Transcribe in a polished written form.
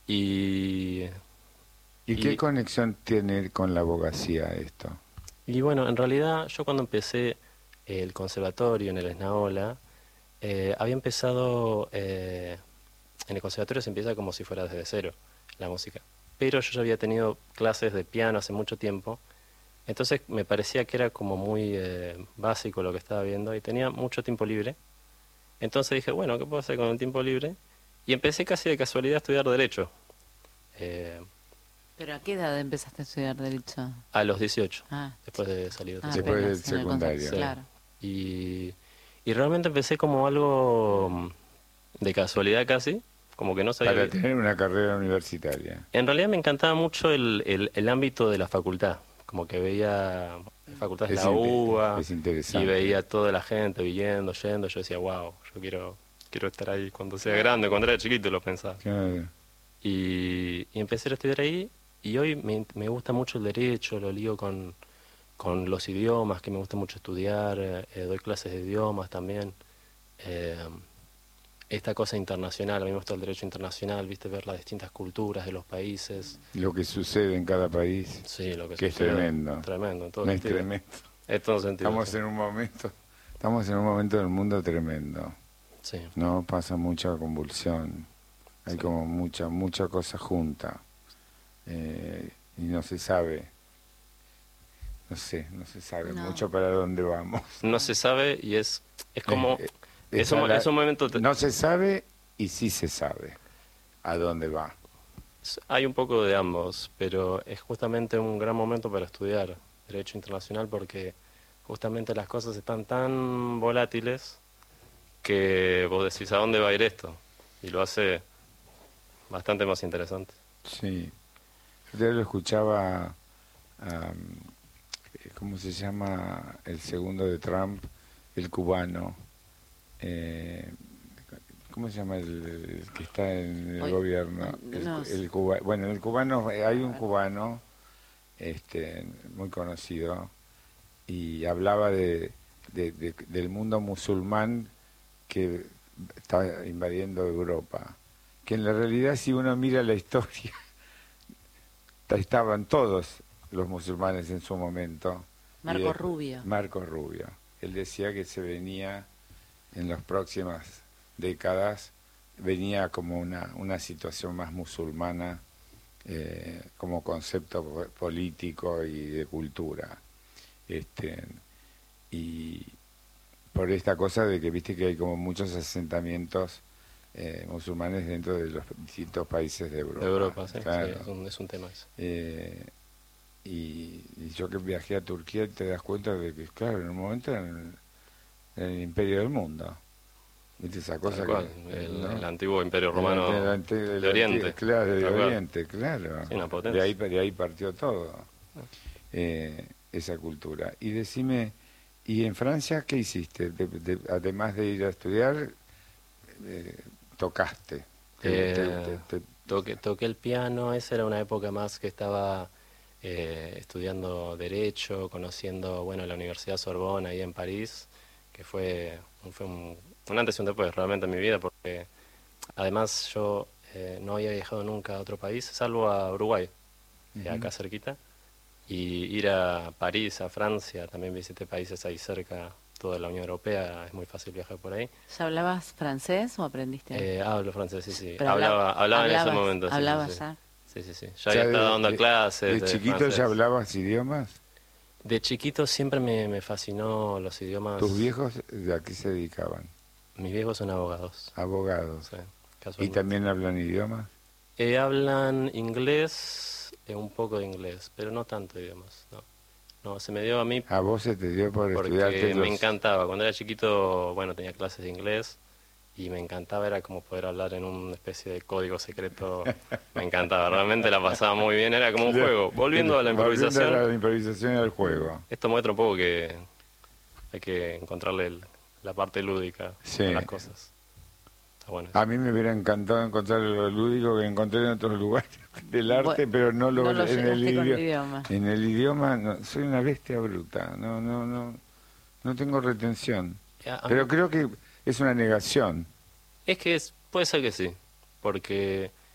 Y, ¿Y qué y, conexión tiene con la abogacía esto? y bueno, en realidad yo cuando empecé el conservatorio en el Esnaola, había empezado, en el conservatorio se empieza como si fuera desde cero la música, pero yo ya había tenido clases de piano hace mucho tiempo, entonces me parecía que era como muy básico lo que estaba viendo y tenía mucho tiempo libre. Entonces dije, bueno, ¿qué puedo hacer con el tiempo libre? Y empecé casi de casualidad a estudiar Derecho, eh, ¿Pero a qué edad empezaste a estudiar Derecho? a los 18, Ah, después de salir del Después secundario. del apenas en el concepto, secundario. Sí. claro. Y, y realmente empecé como algo de casualidad casi, como que no sabía Para bien. tener una carrera universitaria. En realidad me encantaba mucho el ámbito de la facultad, como que veía facultades de Es, la UBA es y interesante. veía toda la gente viniendo, yendo, yo decía, wow, yo quiero estar ahí cuando sea Claro. grande, cuando era chiquito lo pensaba. Claro. Y empecé a estudiar ahí y hoy me gusta mucho el derecho, lo lío con los idiomas, que me gusta mucho estudiar, doy clases de idiomas también. eh, Esta cosa internacional, a mí me gusta el derecho internacional, viste, ver las distintas culturas de los países, Lo que sucede en cada país, sí, lo que que es sucede, tremendo. tremendo, en todo No es sentido, tremendo. en todo sentido, sí, Estamos en un momento del mundo tremendo. sí, No pasa mucha convulsión. Hay sí. como mucha cosa junta. Y no se sabe, no se sabe No. mucho para dónde vamos. No se sabe y es como, Eh, eso, está la- es un momento, no se sabe y sí se sabe a dónde va. hay un poco de ambos, pero es justamente un gran momento para estudiar derecho internacional porque justamente las cosas están tan volátiles que vos decís a dónde va a ir esto y lo hace bastante más interesante. Sí. Yo lo escuchaba, ¿cómo se llama el segundo de Trump? El cubano. eh, ¿Cómo se llama el que está en el Hoy, gobierno? no sé. Bueno, el cubano, hay A un ver. cubano muy conocido y hablaba del mundo musulmán que está invadiendo Europa. Que en la realidad, si uno mira la historia, estaban todos los musulmanes en su momento. Marco Rubio. Marco Rubio. Él decía que se venía en las próximas décadas, venía como una situación más musulmana como concepto político y de cultura. Este, y por esta cosa de que viste que hay como muchos asentamientos musulmanes dentro de los distintos países de De Europa. Europa, sí, sí, Claro. es un tema eso. Eh, y yo que viajé a Turquía te das cuenta de que, claro, en un momento era el imperio del mundo. ¿Viste esa Tal cosa cual, que, ¿no? el antiguo imperio romano de Oriente, Claro, de tal cual, Oriente, claro. sí, una potencia. De ahí partió todo, esa cultura. Y decime, ¿y en Francia qué hiciste? Además de ir a estudiar, eh, tocaste. Eh, Toqué el piano, esa era una época más que estaba estudiando Derecho, conociendo, bueno, la Universidad Sorbonne ahí en París, que fue un antes y un después realmente en mi vida, porque además yo no había viajado nunca a otro país, salvo a Uruguay, Ujú. acá cerquita, y ir a París, a Francia, también visité países ahí cerca, toda la Unión Europea, es muy fácil viajar por ahí. ¿Ya hablabas francés o aprendiste? Hablo francés, sí, sí. Pero Hablaba en ese momento, sí, sí, hablabas sí. ya. Sí, sí, sí. Ya había ¿Ya estado dando clases de de chiquito ya francés. hablabas idiomas? De chiquito siempre me fascinó los ¿Tus idiomas. viejos de a qué se dedicaban? Mis viejos son abogados, Abogados. sí, ¿Y casualmente. también hablan idiomas? Hablan inglés, un poco de inglés, pero no tanto idiomas, no. No, se me dio a mí ¿A vos se te dio por estudiarte porque me los... encantaba. Cuando era chiquito, bueno, tenía clases de inglés y me encantaba, era como poder hablar en una especie de código secreto. Me encantaba, realmente la pasaba muy bien, era como un juego. Volviendo a la Volviendo a improvisación, la improvisación y al juego. esto muestra un poco que hay que encontrarle la parte lúdica a Sí. las cosas. Está bueno eso. A mí me hubiera encantado encontrar lo lúdico que encontré en otros lugares del Bueno, arte, pero no no lo en el llegaste con el idioma. idioma. En el idioma soy una bestia bruta. No tengo retención. A Pero mí, creo que es una negación. puede ser que sí, porque